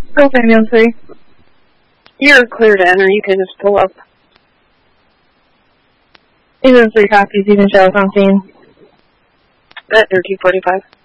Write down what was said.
Okay, Nancy. You're clear to enter. You can just pull up. Even 3 copies, you can show us on scene. At 13:45.